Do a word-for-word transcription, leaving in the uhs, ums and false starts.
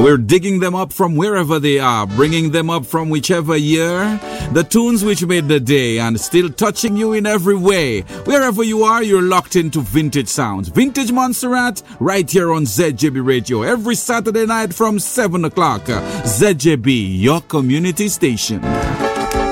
We're digging them up from wherever they are, bringing them up from whichever year. The tunes which made the day and still touching you in every way. Wherever you are, you're locked into Vintage Sounds. Vintage Montserrat, right here on Z J B Radio. Every Saturday night from seven o'clock. Z J B, your community station.